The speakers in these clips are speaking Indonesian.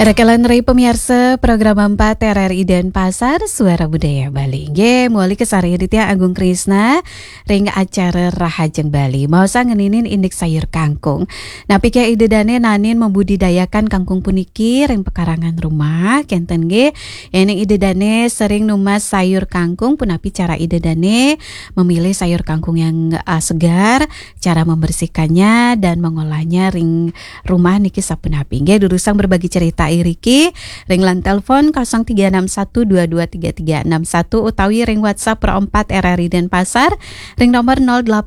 Rekelan Rai pemirsa program 4 RRI Denpasar Suara Budaya Bali. Nggih, muali kesari Ditya Agung Krisna ring acara Rahajeng Bali. Mau ngeninin indik sayur kangkung. Nah, pikir ide dane nanin membudidayakan kangkung puniki ring pekarangan rumah. Kenten nggih, ening ide dane sering numas sayur kangkung punapi cara ide dane memilih sayur kangkung yang segar, cara membersihkannya dan mengolahnya ring rumah niki sapunapi. Nggih, durusang berbagi cerita Iriki ringlan telepon 0361223361 utawi ring WhatsApp Pro 4 RRI Denpasar ring nomor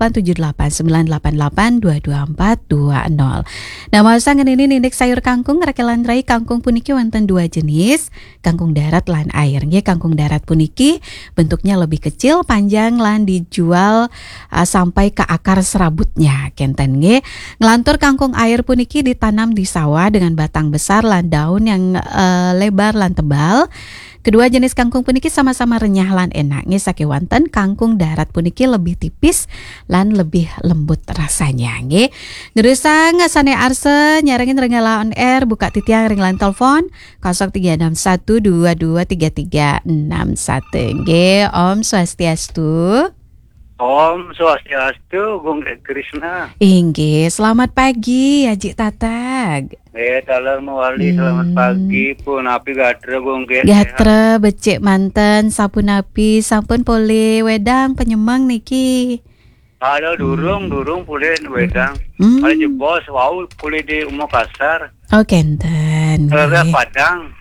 087898822420. Nah, masa ngenini nindik sayur kangkung rekelan rai kangkung puniki wonten dua jenis, kangkung darat lan air. Nggih, kangkung darat puniki bentuknya lebih kecil, panjang lan dijual sampai ke akar serabutnya. Kenten nggih, ngelantur kangkung air puniki ditanam di sawah dengan batang besar lan daun yang lebar lan tebal. Kedua jenis kangkung puniki sama-sama renyah lan enak. Nggih, sakewanten kangkung darat puniki lebih tipis lan lebih lembut rasanya. Nggih, ngerusang sane arse nyarengin renggala on air buka titiang ringlan telepon 0361223361. Nggih, Om Swastiastu. Om Swastiastu, Gung Krisna. Inggih, selamat pagi Haji Tatag. Talar mawali selamat pagi pun api gatra Gung Gatra becek manten sapunapi sampun pole wedang penyemang niki. Ada durung pulih wedang. Ada jebos wau pulih di Umo Kasar. Oh, kenten. Ada Padang.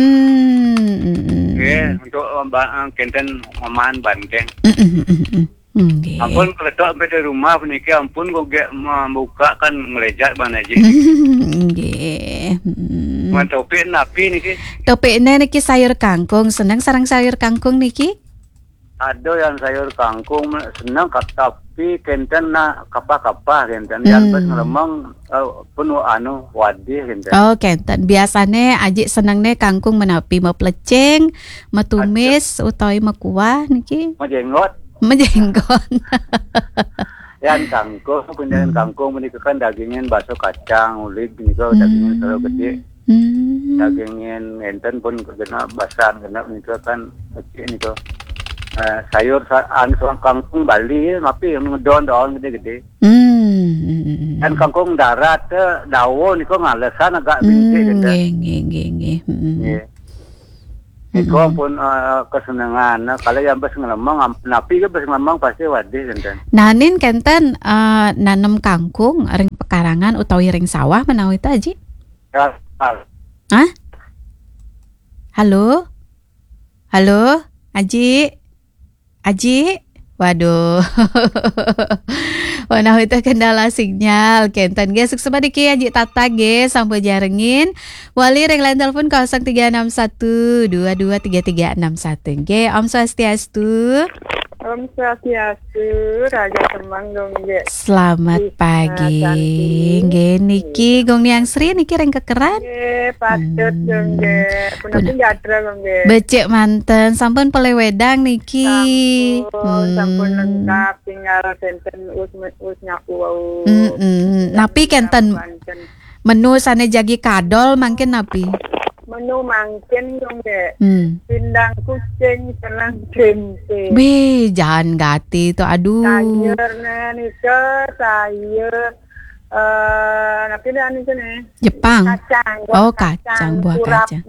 Untuk kenten Maman Bandeng. Okay. Ampun keletok sampai di rumah puniki ampun kok gak membuka kan ngelejat mana aja. Nggih. Topik napi niki. Topiknya niki sayur kangkung. Senang sarang sayur kangkung niki? Ada yang sayur kangkung senang tapi kenten na kapa-kapa kenten yang pas ngelemang penuh wadih kenten. Oh, kenten. Biasanya aji senangne kangkung menapi meplecing, metumis utawi mekuah niki. Menjenggot. Yang kangkung, penjalan kangkung menikah kan dagingin bakso kacang, ulit, menikah dagingin terlalu gede. Dagingin enten pun kena basan, kena menikah kan kecil menikah. Sayur kangkung Bali, tapi ngedon gede-gede. Dan kangkung darat, daun itu ngalesan agak bintik. Nggih. Iko pun kesenangan. Kalau yang bes ngelemang, napi ke bes ngelemang pasti wadih kenten. Nanin kenten nanem kangkung ring pekarangan utawi ring sawah menawi ta Aji? Hah? Halo? Halo? Aji? Waduh. Wanah itu kendala sinyal kenten ge sukses diki Aji Tata ge sampai jarengin wali ringline telepon 0361223361 ge. Om Swastiastu. Om Swastiastu, Raja Temanggung ge. Selamat pagi. Nggih niki gong yang Sri niki ring kekeran. Nggih, patut gong ge. Punapun jatra gong ge. Becek manten sampun pele wedang niki. Sampun lengkap tinggal kenten us nyaku wau. Napi kenten menu sane jagi kadol mangken napi. Menu mangken gong ge. Pindang kucing senang tempe. Be, jangan gati itu aduh. Sayurnya nika sayur napi dah nih sini. Jepang. Kacang. Buah kacang.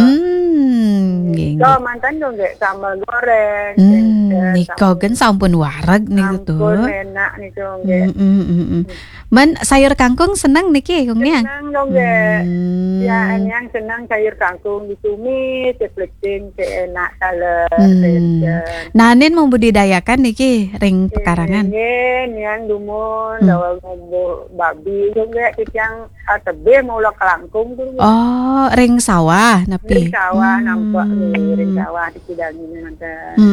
So mantan dong ge sambal goreng. Niko gen sampun wareg niku tuh. Sampun enak nih dong ge. Men sayur kangkung seneng niki Kong Niang. Senang dong ge. Ya yang senang sayur kangkung ditumis, diplecing, enak salad. Nanin membudidayakan niki ring pekarangan. Niang dumun dawa ngombo babi juga yang tebe mau lo kelangkung tuh. Oh, ring sawah napi. Ring sawah nampak nih, ring sawah di kidangin nanti.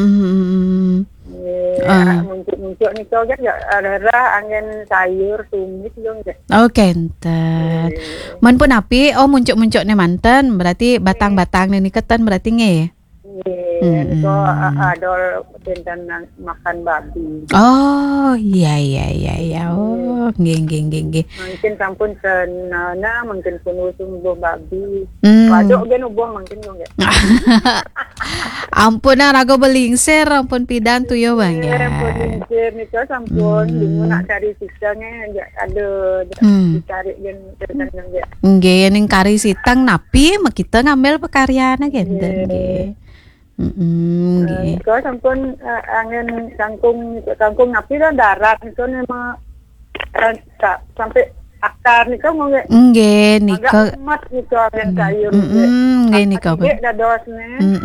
Muncul nih kau kan ada angin sayur tumis dong. Oh, kenten. Men pun api, muncul nih manten berarti batang-batang nih ketan berarti nge. Niko adol tenten makan babi. Oh, iya. Oh, nggih. Mungkin sampun senana mungkin pun usum buah babi. Hmm. Wadok gen ubuh mungkin yo nggih. Ampun rago belingser, ampun pidan tuh yo Bang ya. Pelingkir niko sampun bingung nak cari sisanya ada dicari gen tenten nggih. Nggih ning kari sitang napi mak kita ngambil pekaryana genten nggih. Nggih. Niko sampun angin kangkung napi dan darat niko memang sampai akar niko mau nggak? Nggih niko. Agak emat niko angin sayur. Nggih niko. Nggih dadosne.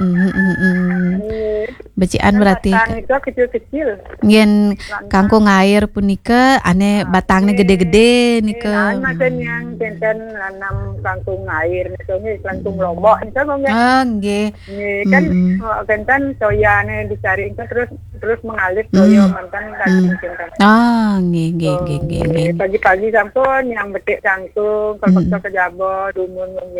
Becian berarti. Niko kecil-kecil. Ngen kangkung air punika ane batangnya gede-gede niko. Macam yang tenten nanam kangkung air niko nggih kangkung lombok niko mau nggak? Nggih. Kan tenten soyane dicari terus mengalir soyo mantan daging tenten. Nggih. Pagi-pagi sampun yang betik kangkung kalau ke Jabo dumun nggih.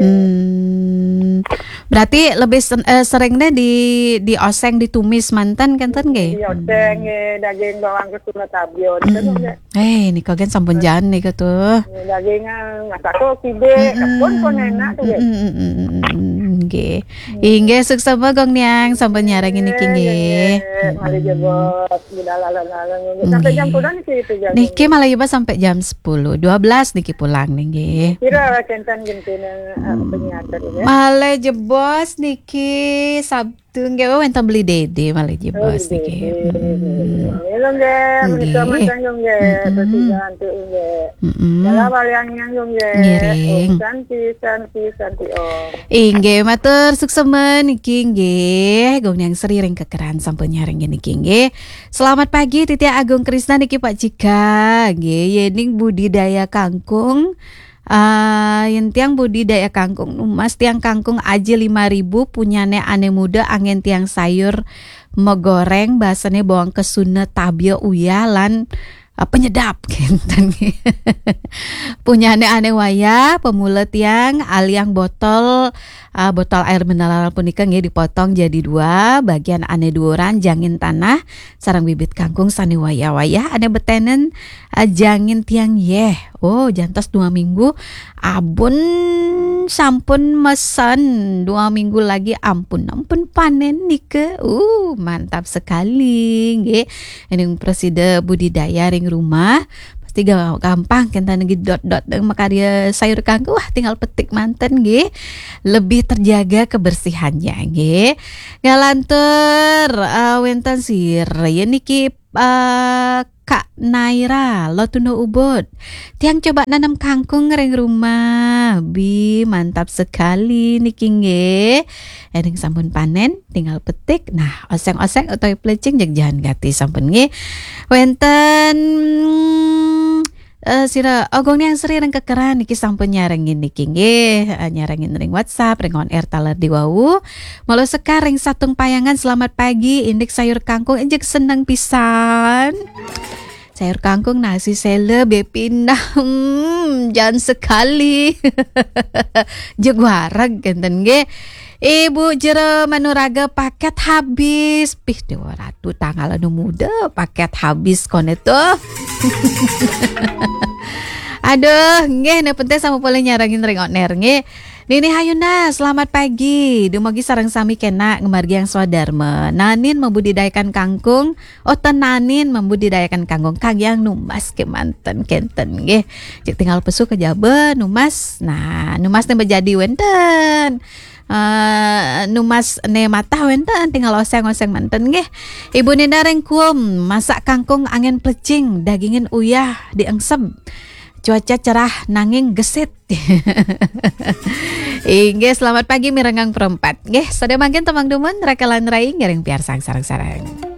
Berarti lebih sering deh di oseng ditumis mantan kanten nggih? Di oseng daging bawang kesuna tabion niko kan sampun jan niko tuh. Daging masak kibe pun enak tuh nggih. Inggih sukses bagong niang sampun nyarengin niki nggih. Mari jebot budalalan sampai jam pulang niki itu jam. Niki malah iba sampai jam 10, 12 niki pulang nggih. Kira kentan gentene penyiater ya. Malah jebos niki Sabtu nggih wenten beli dede malah jebos niki. Ini nggih, menika macam nggih, persiapan tuh nggih. Dalam yang nggih. Ngiring. Santi oh. Inggih matur suksemen niki nggih. Gong yang sering kekeran sampun nyaring niki nggih. Selamat pagi Titi Agung Krisna niki Pak Cika nggih. Yening budidaya kangkung. Yang tiang budidaya kangkung Mas tiang kangkung aja 5.000 punyane ane muda angin tiang sayur megoreng bahasane bawang kesuna tabio uyalan penyedap genten punyane ane waya pemula tiang aliang botol air mineral punika nggih dipotong jadi 2 bagian ane duoran jangin tanah sarang bibit kangkung sane waya-waya ane betenen jangin tiang jantos 2 minggu abun sampun mesen 2 minggu lagi ampun panen nike mantap sekali nggih ini presiden budidaya ring rumah pasti gampang kentan nggih dot makarya sayur kangkung tinggal petik manten nggih lebih terjaga kebersihannya nggih ngalantur wenten sir ya niki Kak Naira Lotuno Ubud tiang coba nanam kangkung ring rumah mantap sekali niki nggih eneng sampun panen tinggal petik nah oseng-oseng atau plecing jangan gati sampun nggih wenten sira ogong yang sering kekeran niki sampun nyarengin niki nggih nyarengin ring WhatsApp ring on air taler di wau malu sekarang satung payangan selamat pagi indek sayur kangkung enjek seneng pisan sayur kangkung nasi sele bepindah jangan sekali jeg wareg genten nggih Ibu jero manuraga paket habis pih dewa ratu tanggal anu muda paket habis kon itu aduh nggih ne penting sama boleh nyarangin ring on air nggih Nini Hayuna, selamat pagi. Dumagi sareng sami kena ngemargi yang swadarma. Nanin membudidayakan kangkung. Nanin membudidayakan kangkung. Kang yang numas ke manten kenten nggih. Cik tinggal pesu ke Jabe numas. Nah, numas ne menjadi wenten. Numas ne mata wenten tinggal oseng-oseng manten nggih. Ibu Nina rengkum masak kangkung angin plecing, dagingin uyah diengsem. Cuaca cerah nanging gesit. Inggih selamat pagi mirenggang perempat. Nggih, sada mangkin temang dumun rekalan rai ngiring piar sang sareng-sareng.